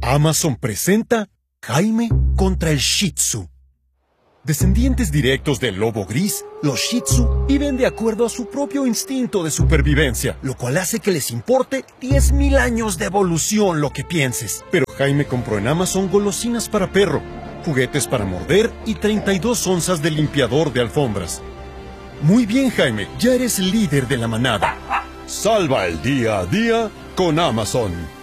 Amazon presenta Jaime contra el Shih Tzu. Descendientes directos del lobo gris, los Shih Tzu viven de acuerdo a su propio instinto de supervivencia, lo cual hace que les importe 10.000 años de evolución lo que pienses. Pero Jaime compró en Amazon golosinas para perro, juguetes para morder y 32 onzas de limpiador de alfombras. Muy bien, Jaime, ya eres líder de la manada. Salva el día a día con Amazon.